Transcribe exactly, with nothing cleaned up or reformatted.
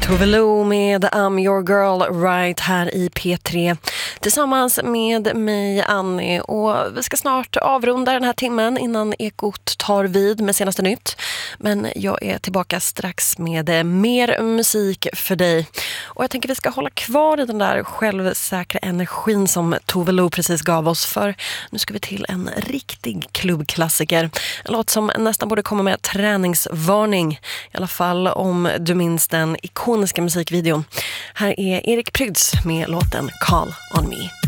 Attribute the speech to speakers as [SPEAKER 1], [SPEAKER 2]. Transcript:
[SPEAKER 1] Tove Lo med I'm your girl right här i P tre tillsammans med mig, Annie, och vi ska snart avrunda den här timmen innan Ekot tar vid med senaste nytt. Men jag är tillbaka strax med mer musik för dig, och jag tänker vi ska hålla kvar i den där självsäkra energin som Tove Lo precis gav oss, för nu ska vi till en riktig klubbklassiker, en låt som nästan borde komma med träningsvarning, i alla fall om du minns den ikoniska musikvideon. Här är Erik Prydz med låten Call on Me.